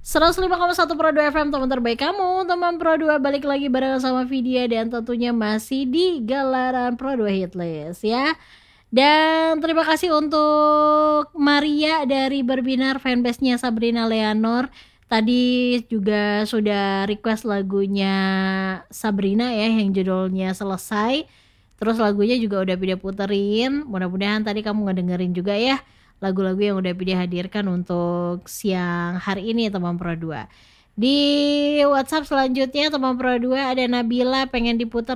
105,1 Pro 2 FM, teman terbaik kamu. Teman Pro 2 balik lagi bareng sama Vidya dan tentunya masih di gelaran Pro 2 Hitlist ya. Dan terima kasih untuk Maria dari Berbinar, fanbase-nya Sabrina Leonor. Tadi juga sudah request lagunya Sabrina ya, yang judulnya Selesai. Terus lagunya juga udah Vidya puterin. Mudah-mudahan tadi kamu ngedengerin juga ya lagu-lagu yang udah Vidya hadirkan untuk siang hari ini teman Pro 2. Di WhatsApp selanjutnya teman Pro 2 ada Nabila pengen diputar